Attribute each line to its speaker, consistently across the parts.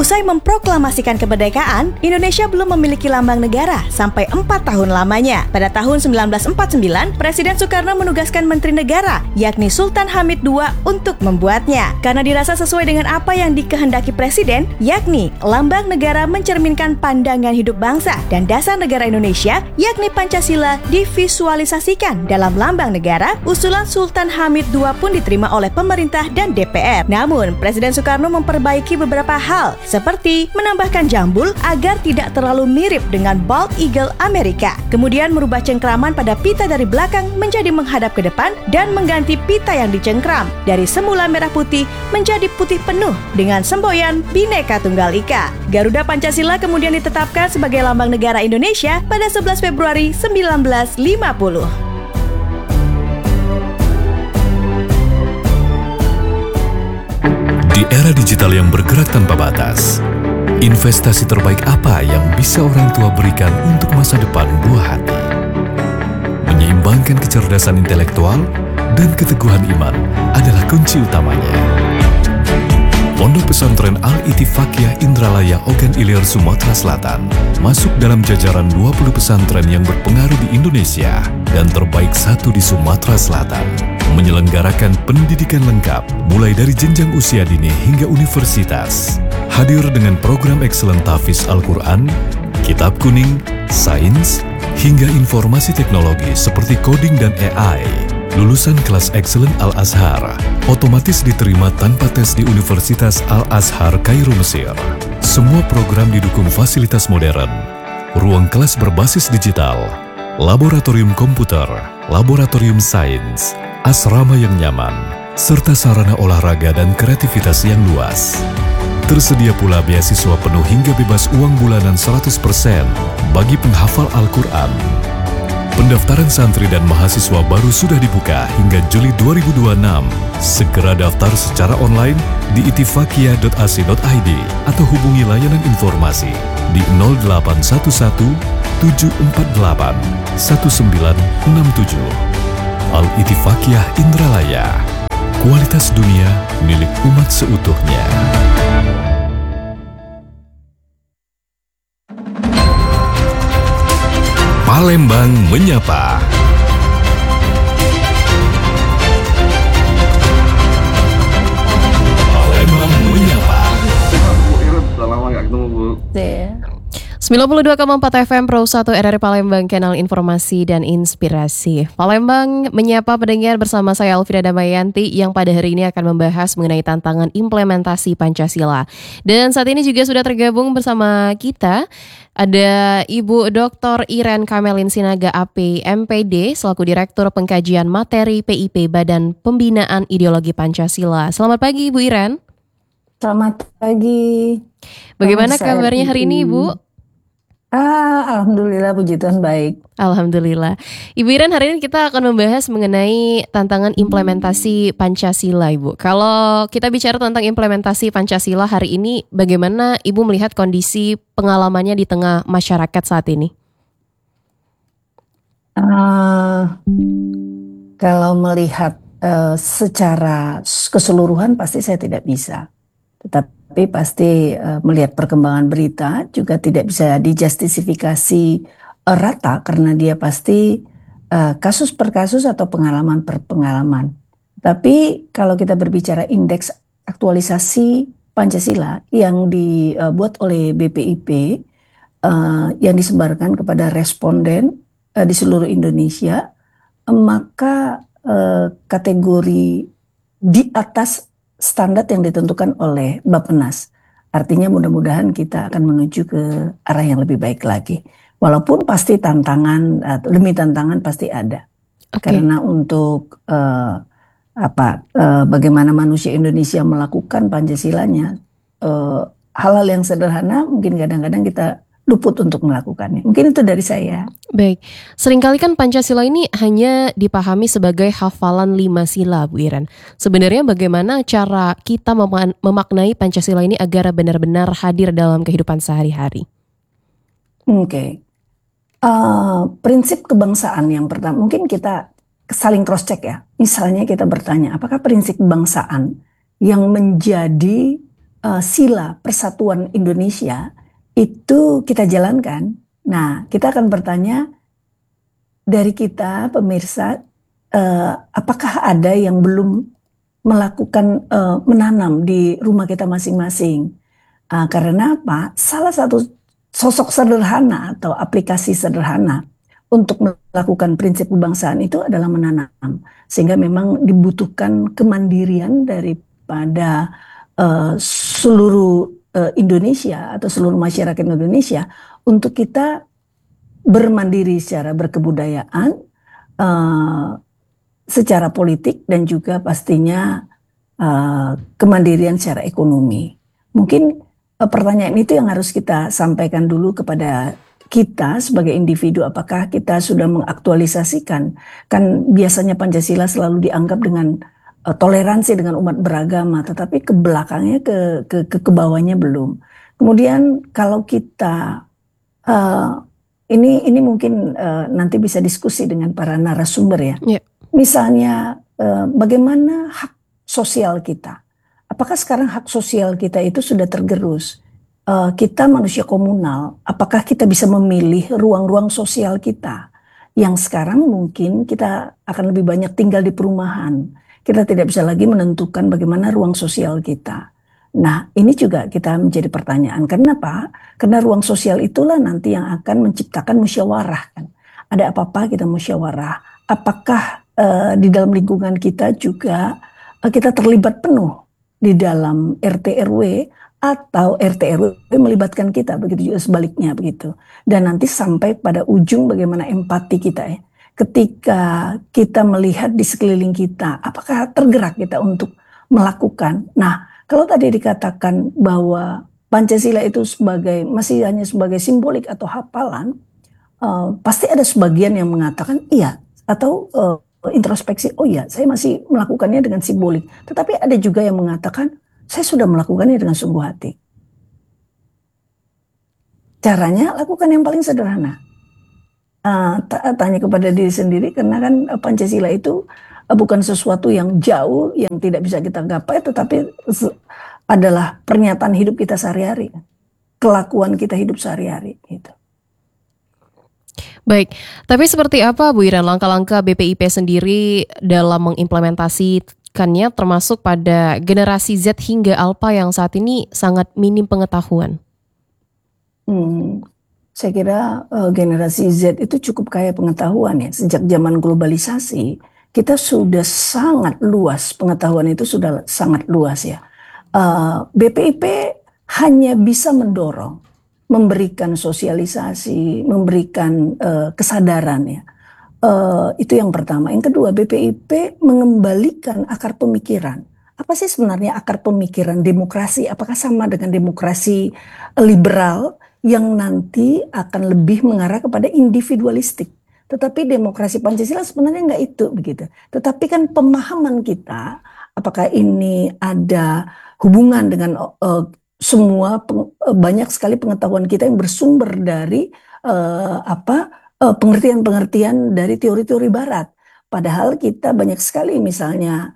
Speaker 1: Usai memproklamasikan kemerdekaan, Indonesia belum memiliki lambang negara sampai 4 tahun lamanya. Pada tahun 1949, Presiden Soekarno menugaskan Menteri Negara, yakni Sultan Hamid II, untuk membuatnya. Karena dirasa sesuai dengan apa yang dikehendaki Presiden, yakni lambang negara mencerminkan pandangan hidup bangsa dan dasar negara Indonesia, yakni Pancasila, divisualisasikan dalam lambang negara. Usulan Sultan Hamid II pun diterima oleh pemerintah dan DPR. Namun, Presiden Soekarno memperbaiki beberapa hal, seperti menambahkan jambul agar tidak terlalu mirip dengan bald eagle Amerika. Kemudian merubah cengkraman pada pita dari belakang menjadi menghadap ke depan dan mengganti pita yang dicengkram dari semula merah putih menjadi putih penuh dengan semboyan Bhinneka Tunggal Ika. Garuda Pancasila kemudian ditetapkan sebagai lambang negara Indonesia pada 11 Februari 1950.
Speaker 2: Di era digital yang bergerak tanpa batas, investasi terbaik apa yang bisa orang tua berikan untuk masa depan buah hati? Menyeimbangkan kecerdasan intelektual dan keteguhan iman adalah kunci utamanya. Pondok Pesantren Al-Ittifaqiyah Indralaya Ogan Ilir, Sumatera Selatan masuk dalam jajaran 20 pesantren yang berpengaruh di Indonesia dan terbaik satu di Sumatera Selatan. Menyelenggarakan pendidikan lengkap mulai dari jenjang usia dini hingga universitas. Hadir dengan program Excellent Tahfiz Al-Quran, Kitab Kuning, Sains, hingga informasi teknologi seperti coding dan AI. Lulusan kelas Excellent Al-Azhar otomatis diterima tanpa tes di Universitas Al-Azhar Kairo, Mesir. Semua program didukung fasilitas modern, ruang kelas berbasis digital, laboratorium komputer, laboratorium sains, asrama yang nyaman, serta sarana olahraga dan kreativitas yang luas. Tersedia pula beasiswa penuh hingga bebas uang bulanan 100% bagi penghafal Al-Quran. Pendaftaran santri dan mahasiswa baru sudah dibuka hingga Juli 2026. Segera daftar secara online di ittifaqiyah.ac.id atau hubungi layanan informasi di 0811 748 1967. Al-Ittifaqiyah Indralaya, kualitas dunia milik umat seutuhnya. Palembang Menyapa. Palembang Menyapa.
Speaker 3: Udah lama gak ketemu, Bu.
Speaker 4: 92,4 FM Pro 1 RRI Palembang, kanal informasi dan inspirasi. Palembang Menyapa pendengar, bersama saya Alfira Damayanti yang pada hari ini akan membahas mengenai tantangan implementasi Pancasila. Dan saat ini juga sudah tergabung bersama kita ada Ibu Dr. Iren Kamelin Sinaga AP MPD selaku Direktur Pengkajian Materi PIP Badan Pembinaan Ideologi Pancasila. Selamat pagi Ibu Iren.
Speaker 5: Selamat pagi.
Speaker 4: Bagaimana kabarnya hari ini Ibu?
Speaker 5: Alhamdulillah, puji Tuhan baik.
Speaker 4: Alhamdulillah. Ibu Iren, hari ini kita akan membahas mengenai tantangan implementasi Pancasila, Ibu. Kalau kita bicara tentang implementasi Pancasila hari ini, bagaimana Ibu melihat kondisi pengalamannya di tengah masyarakat saat ini?
Speaker 5: Kalau melihat secara keseluruhan pasti saya tidak bisa. Tapi pasti melihat perkembangan berita juga tidak bisa dijustifikasi rata karena dia pasti kasus per kasus atau pengalaman per pengalaman. Tapi kalau kita berbicara indeks aktualisasi Pancasila yang dibuat oleh BPIP yang disebarkan kepada responden di seluruh Indonesia, maka kategori di atas standar yang ditentukan oleh Bappenas. Artinya mudah-mudahan kita akan menuju ke arah yang lebih baik lagi. Walaupun pasti tantangan demi tantangan pasti ada. Okay. Karena untuk bagaimana manusia Indonesia melakukan Pancasilanya, hal-hal yang sederhana mungkin kadang-kadang kita luput untuk melakukannya. Mungkin itu dari saya.
Speaker 4: Baik, seringkali kan Pancasila ini hanya dipahami sebagai hafalan 5 sila, Bu Iren. Sebenarnya bagaimana cara kita memaknai Pancasila ini agar benar-benar hadir dalam kehidupan sehari-hari?
Speaker 5: Oke. Prinsip kebangsaan yang pertama, mungkin kita saling cross check ya. Misalnya kita bertanya, apakah prinsip kebangsaan yang menjadi sila persatuan Indonesia itu kita jalankan. Nah, kita akan bertanya dari kita pemirsa, apakah ada yang belum melakukan menanam di rumah kita masing-masing? Karena apa? Salah satu sosok sederhana atau aplikasi sederhana untuk melakukan prinsip kebangsaan itu adalah menanam. Sehingga memang dibutuhkan kemandirian daripada seluruh Indonesia atau seluruh masyarakat Indonesia untuk kita bermandiri secara berkebudayaan, secara politik, dan juga pastinya kemandirian secara ekonomi. Mungkin pertanyaan itu yang harus kita sampaikan dulu kepada kita sebagai individu, apakah kita sudah mengaktualisasikan. Kan biasanya Pancasila selalu dianggap dengan toleransi dengan umat beragama, tetapi ke belakangnya ke bawahnya belum. Kemudian kalau kita ini mungkin nanti bisa diskusi dengan para narasumber ya.
Speaker 4: Yeah.
Speaker 5: Misalnya bagaimana hak sosial kita? Apakah sekarang hak sosial kita itu sudah tergerus? Kita manusia komunal, apakah kita bisa memilih ruang-ruang sosial kita? Yang sekarang mungkin kita akan lebih banyak tinggal di perumahan. Kita tidak bisa lagi menentukan bagaimana ruang sosial kita. Nah, ini juga kita menjadi pertanyaan. Kenapa? Karena ruang sosial itulah nanti yang akan menciptakan musyawarah. Kan? Ada apa-apa kita musyawarah. Apakah di dalam lingkungan kita juga kita terlibat penuh di dalam RT RW, atau RT RW melibatkan kita, begitu juga sebaliknya begitu. Dan nanti sampai pada ujung bagaimana empati kita ya. Ketika kita melihat di sekeliling kita, apakah tergerak kita untuk melakukan. Nah, kalau tadi dikatakan bahwa Pancasila itu masih hanya sebagai simbolik atau hafalan, pasti ada sebagian yang mengatakan iya, atau introspeksi, oh iya saya masih melakukannya dengan simbolik. Tetapi ada juga yang mengatakan saya sudah melakukannya dengan sungguh hati. Caranya lakukan yang paling sederhana. Tanya kepada diri sendiri, karena kan Pancasila itu bukan sesuatu yang jauh, yang tidak bisa kita gapai, tetapi adalah pernyataan hidup kita sehari-hari. Kelakuan kita hidup sehari-hari gitu.
Speaker 4: Baik, tapi seperti apa Bu Iren langkah-langkah BPIP sendiri dalam mengimplementasikannya, termasuk pada generasi Z hingga Alpha yang saat ini sangat minim pengetahuan?
Speaker 5: Saya kira generasi Z itu cukup kaya pengetahuan ya. Sejak zaman globalisasi kita sudah sangat luas, pengetahuan itu sudah sangat luas ya. BPIP hanya bisa mendorong, memberikan sosialisasi, memberikan kesadaran ya. Itu yang pertama. Yang kedua, BPIP mengembalikan akar pemikiran. Apa sih sebenarnya akar pemikiran demokrasi? Apakah sama dengan demokrasi liberal yang nanti akan lebih mengarah kepada individualistik? Tetapi demokrasi Pancasila sebenarnya nggak itu begitu. Tetapi kan pemahaman kita, apakah ini ada hubungan dengan semua banyak sekali pengetahuan kita yang bersumber dari pengertian-pengertian dari teori-teori Barat. Padahal kita banyak sekali misalnya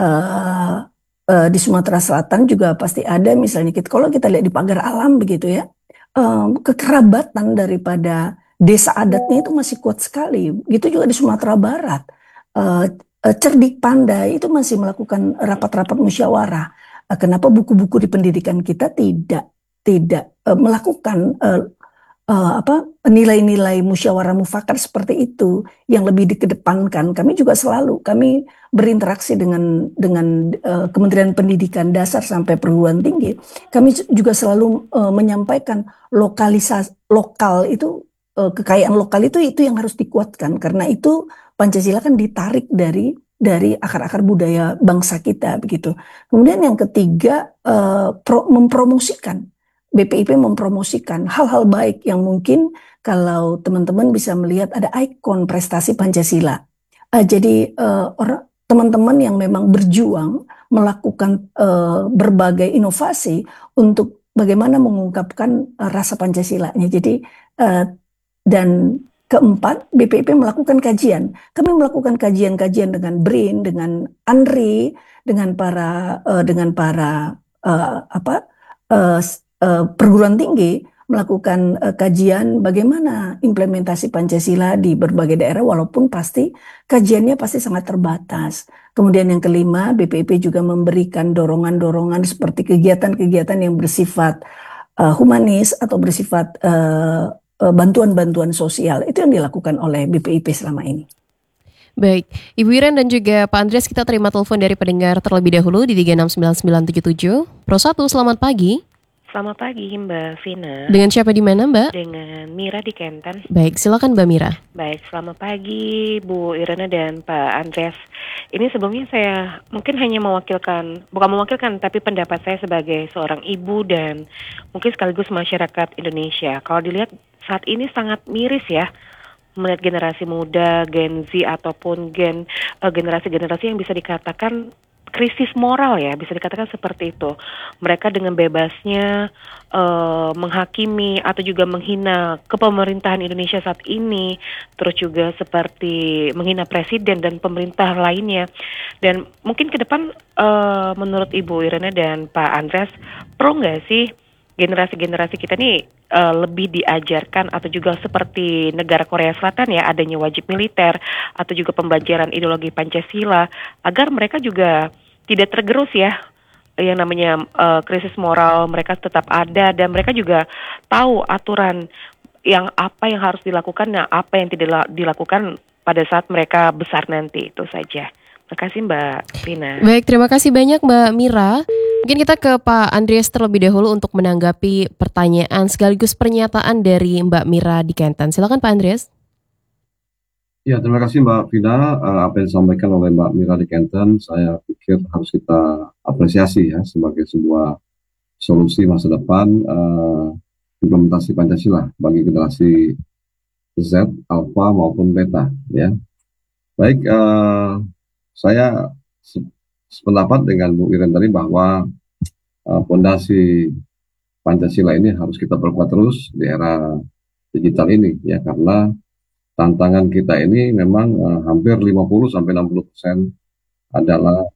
Speaker 5: di Sumatera Selatan juga pasti ada misalnya kalau kita lihat di pagar alam begitu ya, kekerabatan daripada desa adatnya itu masih kuat sekali. Gitu juga di Sumatera Barat. Cerdik pandai itu masih melakukan rapat-rapat musyawarah. Kenapa buku-buku di pendidikan kita tidak melakukan nilai-nilai musyawarah mufakat seperti itu yang lebih dikedepankan? Kami juga kami berinteraksi dengan Kementerian Pendidikan Dasar sampai perguruan tinggi. Kami juga selalu menyampaikan lokal itu, kekayaan lokal itu yang harus dikuatkan, karena itu Pancasila kan ditarik dari akar-akar budaya bangsa kita begitu. Kemudian yang ketiga, BPIP mempromosikan hal-hal baik yang mungkin kalau teman-teman bisa melihat ada ikon prestasi Pancasila. Jadi teman-teman yang memang berjuang melakukan berbagai inovasi untuk bagaimana mengungkapkan rasa Pancasila-nya. Jadi dan keempat, BPIP melakukan kajian. Kami melakukan kajian-kajian dengan BRIN, dengan ANRI, dengan para perguruan tinggi melakukan kajian bagaimana implementasi Pancasila di berbagai daerah, walaupun pasti kajiannya pasti sangat terbatas. Kemudian yang kelima, BPIP juga memberikan dorongan-dorongan seperti kegiatan-kegiatan yang bersifat humanis atau bersifat bantuan-bantuan sosial. Itu yang dilakukan oleh BPIP selama ini.
Speaker 4: Baik, Ibu Iren dan juga Pak Andreas, kita terima telepon dari pendengar terlebih dahulu di 369977. Pro 1, selamat pagi.
Speaker 6: Selamat pagi Mbak Vina.
Speaker 4: Dengan siapa di mana, Mbak?
Speaker 6: Dengan Mira di Kenten.
Speaker 4: Baik, silakan Mbak Mira.
Speaker 6: Baik, selamat pagi Bu Irena dan Pak Andreas. Ini sebelumnya saya mungkin hanya bukan mewakilkan, tapi pendapat saya sebagai seorang ibu dan mungkin sekaligus masyarakat Indonesia. Kalau dilihat saat ini sangat miris ya, melihat generasi muda, Gen Z ataupun generasi-generasi yang bisa dikatakan krisis moral ya, bisa dikatakan seperti itu. Mereka dengan bebasnya menghakimi atau juga menghina kepemerintahan Indonesia saat ini, terus juga seperti menghina presiden dan pemerintah lainnya. Dan mungkin ke depan menurut Ibu Irena dan Pak Andreas, perlu nggak sih generasi-generasi kita nih lebih diajarkan atau juga seperti negara Korea Selatan ya, adanya wajib militer atau juga pembelajaran ideologi Pancasila agar mereka juga tidak tergerus ya yang namanya krisis moral, mereka tetap ada dan mereka juga tahu aturan yang apa yang harus dilakukan dan apa yang tidak dilakukan pada saat mereka besar nanti. Itu saja. Terima kasih Mbak Rina.
Speaker 4: Baik, terima kasih banyak Mbak Mira. Mungkin kita ke Pak Andreas terlebih dahulu untuk menanggapi pertanyaan sekaligus pernyataan dari Mbak Mira di Kenten. Silakan Pak Andreas.
Speaker 3: Ya, terima kasih Mbak Vina. Apa yang disampaikan oleh Mbak Mira di Kenten, saya pikir harus kita apresiasi ya sebagai sebuah solusi masa depan implementasi Pancasila bagi generasi Z, Alpha maupun Beta. Ya, baik. Saya sependapat dengan Bu Iren tadi bahwa fondasi Pancasila ini harus kita perkuat terus di era digital ini ya, karena tantangan kita ini memang hampir 50-60% adalah